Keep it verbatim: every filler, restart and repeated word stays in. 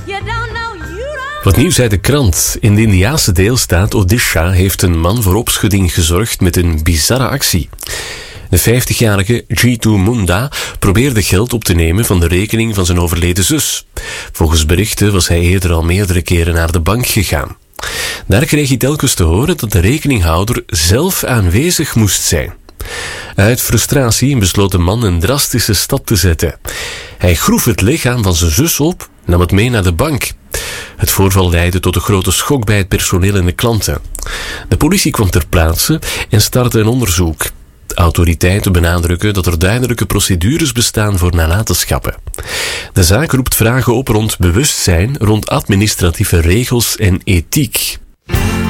Wat nieuws uit de krant. In de Indiase deelstaat Odisha heeft een man voor opschudding gezorgd met een bizarre actie. De vijftigjarige Jitu Munda probeerde geld op te nemen van de rekening van zijn overleden zus. Volgens berichten was hij eerder al meerdere keren naar de bank gegaan. Daar kreeg hij telkens te horen dat de rekeninghouder zelf aanwezig moest zijn. Uit frustratie besloot de man een drastische stap te zetten. Hij groef het lichaam van zijn zus op en nam het mee naar de bank. Het voorval leidde tot een grote schok bij het personeel en de klanten. De politie kwam ter plaatse en startte een onderzoek. Autoriteiten benadrukken dat er duidelijke procedures bestaan voor nalatenschappen. De zaak roept vragen op rond bewustzijn, rond administratieve regels en ethiek.